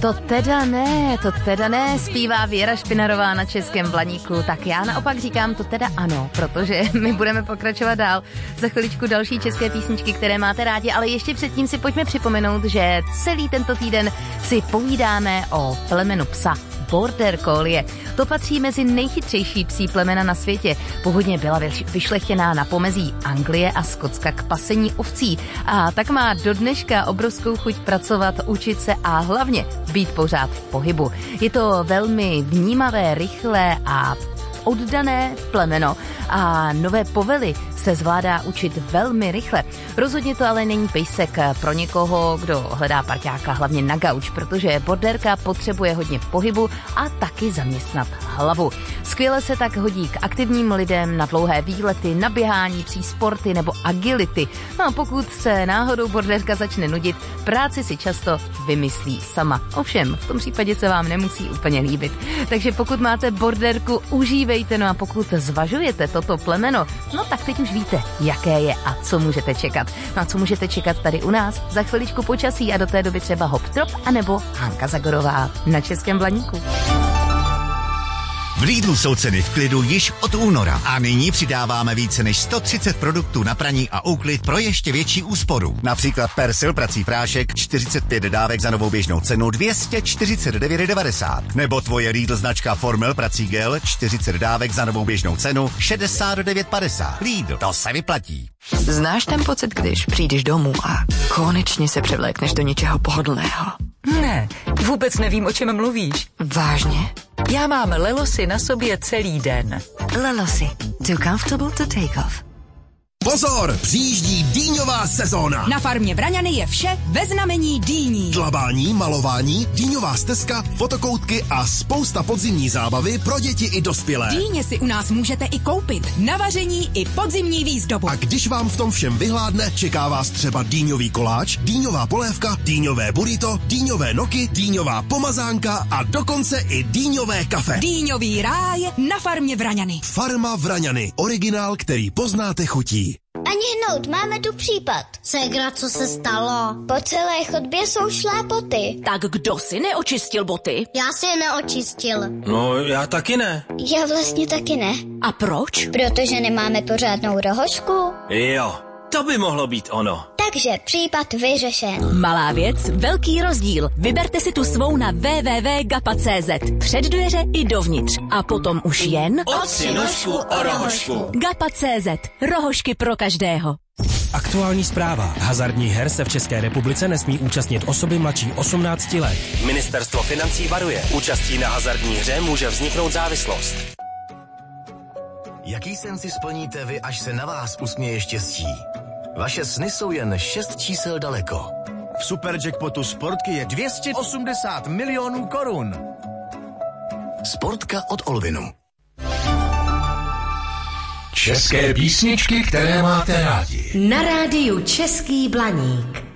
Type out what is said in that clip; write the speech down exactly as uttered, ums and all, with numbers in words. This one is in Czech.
To teda ne, to teda ne, zpívá Věra Špinarová na Českém Blaníku. Tak já naopak říkám to teda ano, protože my budeme pokračovat dál. Za chviličku další české písničky, které máte rádi, ale ještě předtím si pojďme připomenout, že celý tento týden si povídáme o plemenu psa Border Collie. To patří mezi nejchytřejší psí plemena na světě. Původně byla vyšlechtěná na pomezí Anglie a Skotska k pasení ovcí. A tak má do dneška obrovskou chuť pracovat, učit se a hlavně být pořád v pohybu. Je to velmi vnímavé, rychlé a oddané plemeno a nové povely se zvládá učit velmi rychle. Rozhodně to ale není pejsek pro někoho, kdo hledá parťáka hlavně na gauč, protože borderka potřebuje hodně pohybu a taky zaměstnat hlavu. Skvěle se tak hodí k aktivním lidem na dlouhé výlety, na běhání, psí sporty nebo agility. No a pokud se náhodou borderka začne nudit, práci si často vymyslí sama. Ovšem, v tom případě se vám nemusí úplně líbit. Takže pokud máte borderku, užívejte, no a pokud zvažujete toto plemeno, no tak teď už víte, jaké je a co můžete čekat. No a co můžete čekat tady u nás? Za chviličku počasí a do té doby třeba Hop Trop anebo Hanka Zagorová na Českém Blaníku. V Lidlu jsou ceny v klidu již od února a nyní přidáváme více než sto třicet produktů na praní a úklid pro ještě větší úsporu. Například Persil prací prášek čtyřicet pět dávek za novou běžnou cenu dvě stě čtyřicet devět devadesát. Nebo tvoje Lidl značka Formel prací gel čtyřicet dávek za novou běžnou cenu šedesát devět padesát. Lidl, to se vyplatí. Znáš ten pocit, když přijdeš domů a konečně se převlékneš do něčeho pohodlného? Ne, vůbec nevím, o čem mluvíš. Vážně? Já mám Lelosy na sobě celý den. Lelosy. Too comfortable to take off. Pozor, přijíždí dýňová sezóna. Na farmě Vraňany je vše ve znamení dýní. Dlabání, malování, dýňová stezka, fotokoutky a spousta podzimní zábavy pro děti i dospělé. Dýně si u nás můžete i koupit. Na vaření i podzimní výzdobu. A když vám v tom všem vyhládne, čeká vás třeba dýňový koláč, dýňová polévka, dýňové burrito, dýňové noky, dýňová pomazánka a dokonce i dýňové kafe. Dýňový ráj na farmě Vraňany. Farma Vraňany. Originál, který poznáte chutí. Ani hnout, máme tu případ. Ségra, co se stalo? Po celé chodbě jsou šlápoty. Tak kdo si neočistil boty? Já si je neočistil. No, já taky ne. Já vlastně taky ne. A proč? Protože nemáme pořádnou rohošku. Jo, to by mohlo být ono. Takže případ vyřešen. Malá věc, velký rozdíl. Vyberte si tu svou na w w w tečka gapa tečka c z. Před dveře i dovnitř. A potom už jen... Otři nožku o rohošku. Gapa tečka c z. Rohošky pro každého. Aktuální zpráva. Hazardních her se v České republice nesmí účastnit osoby mladší osmnácti let. Ministerstvo financí varuje. Účastí na hazardní hře může vzniknout závislost. Jaký sen si splníte vy, až se na vás usměje štěstí? Vaše sny jsou jen šest čísel daleko. V superjackpotu Sportky je dvě stě osmdesát milionů korun. Sportka od Olvinu. České písničky, které máte rádi. Na rádiu Český Blaník.